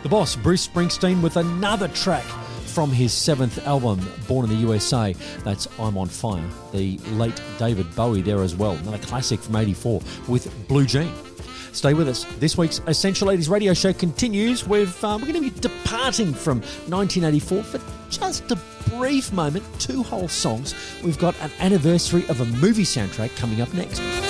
The Boss, Bruce Springsteen, with another track from his 7th album, Born in the USA. That's I'm on Fire. The late David Bowie there as well. Another classic from 84 with Blue Jean. Stay with us. This week's Essential 80s radio show continues with, we're going to be departing from 1984 for just a brief moment. 2 whole songs. We've got an anniversary of a movie soundtrack coming up next.